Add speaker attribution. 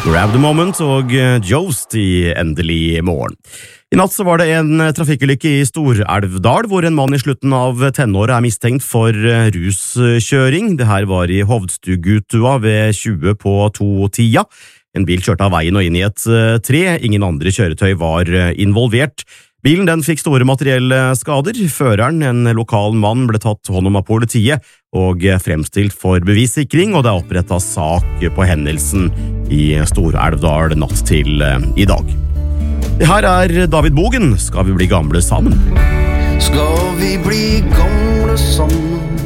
Speaker 1: Grab the Moment og Jost i Endelig morgen. I natt så var det en trafikkulykke i Stor-Elvdal, hvor en mann i slutten av tenåret mistenkt for ruskjøring. Det her var i Hovdstugutua ved 20 på 2-tida. En bil kjørte av veien og inn i et tre. Ingen andre kjøretøy var involvert. Bilen den fikk store materielle skader. Føreren, en lokal mann, ble tatt hånd om av politiet og fremstilt for bevissikring, og det er opprettet sak på hendelsen i Stor-Elvdal natt til i dag. Det her er David Bogen, Skal vi bli gamle sammen?
Speaker 2: Skal vi bli gamle sammen?